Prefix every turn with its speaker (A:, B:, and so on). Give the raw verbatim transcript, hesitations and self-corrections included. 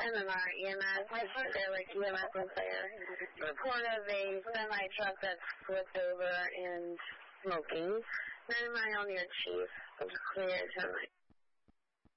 A: M M R E M S, Derrick E M S was there. Report of a semi-truck that flipped over and smoking. nine mile near Chief. It was clear to